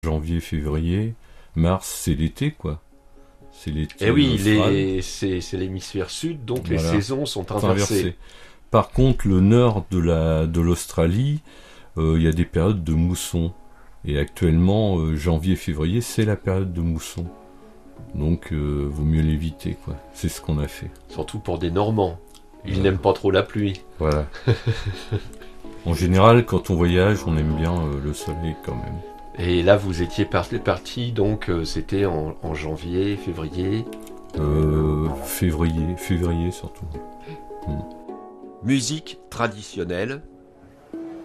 Janvier, février, mars, c'est l'été, quoi. C'est l'été. Et oui, austral. c'est l'hémisphère sud, donc les Voilà. saisons sont inversées. Inversé. Par contre, le nord de l'Australie, il y a des périodes de mousson. Et actuellement, janvier, février, c'est la période de mousson. Donc, vaut mieux l'éviter, quoi. C'est ce qu'on a fait. Surtout pour des Normands. Ils Voilà. n'aiment pas trop la pluie. Voilà. En général, quand on voyage, on aime bien le soleil quand même. Et là, vous étiez parti, donc c'était en janvier, février. Février surtout. Musique traditionnelle,